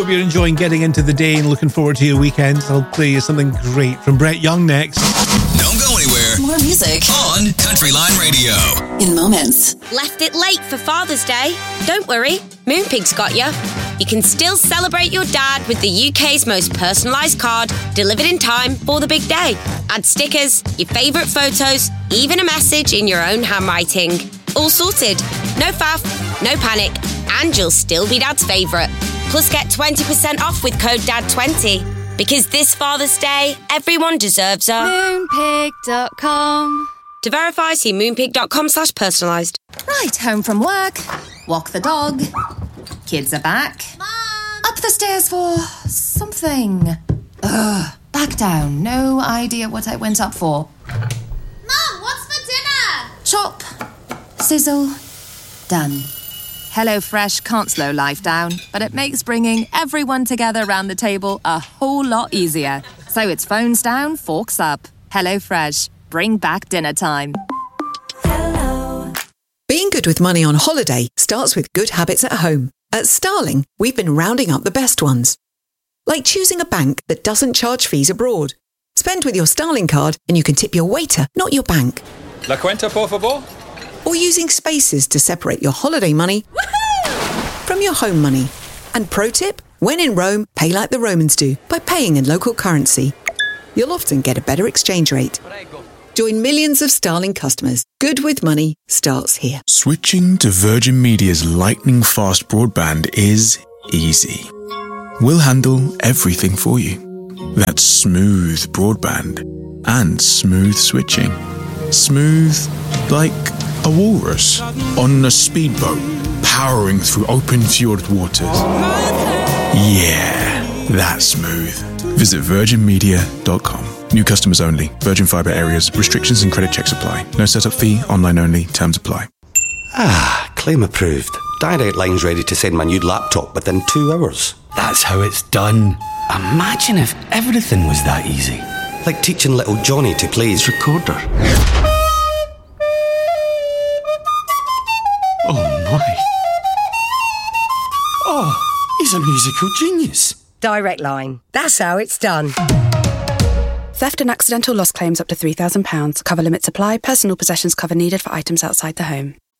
Hope you're enjoying getting into the day and looking forward to your weekend. I'll play you something great from Brett Young next. Don't go anywhere. More music On Countryline Radio. in moments. Left it late for Father's Day? Don't worry, Moonpig's got you. You can still celebrate your dad with the UK's most personalised card, delivered in time for the big day. Add stickers, your favourite photos, even a message in your own handwriting. All sorted. No faff, no panic, and you'll still be Dad's favourite. Plus get 20% off with code DAD20. Because this Father's Day, everyone deserves a... Moonpig.com. To verify, see moonpig.com/personalised. Right, home from work. Walk the dog. Kids are back. Mom! Up the stairs for something. Ugh, back down. No idea what I went up for. Mom, what's for dinner? Chop. Sizzle. Done. HelloFresh can't slow life down, but it makes bringing everyone together around the table a whole lot easier. So it's phones down, forks up. HelloFresh. Bring back dinner time. Being good with money on holiday starts with good habits at home. At Starling, we've been rounding up the best ones. Like choosing a bank that doesn't charge fees abroad. Spend with your Starling card and you can tip your waiter, not your bank. La cuenta, por favor? Or using spaces to separate your holiday money from your home money. And pro tip, when in Rome, pay like the Romans do by paying in local currency. You'll often get a better exchange rate. Join millions of Starling customers. Good with money starts here. Switching to Virgin Media's lightning-fast broadband is easy. We'll handle everything for you. That's smooth broadband and smooth switching. Smooth like a walrus on a speedboat powering through open fjord waters. Yeah, that's smooth. Visit virginmedia.com. New customers only. Virgin Fibre areas. Restrictions and credit checks apply. No setup fee. Online only. Terms apply. Claim approved. Direct Line's ready to send my new laptop within 2 hours. That's how it's done. Imagine if everything was that easy. Like teaching little Johnny to play his recorder. Oh my. Oh, he's a musical genius. Direct Line. That's how it's done. Theft and accidental loss claims up to £3,000. Cover limits apply. Personal possessions cover needed for items outside the home.